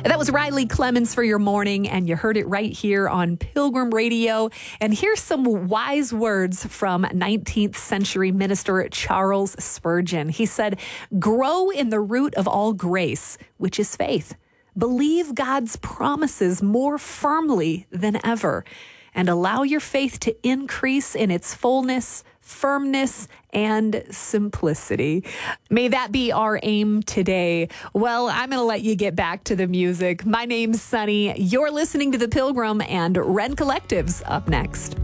That was Riley Clemens for your morning, and you heard it right here on Pilgrim Radio. And here's some wise words from 19th century minister Charles Spurgeon. He said, "Grow in the root of all grace, which is faith. Believe God's promises more firmly than ever, and allow your faith to increase in its fullness, firmness, and simplicity." May that be our aim today. Well, I'm going to let you get back to the music. My name's Sunny. You're listening to The Pilgrim, and Ren Collective's up next.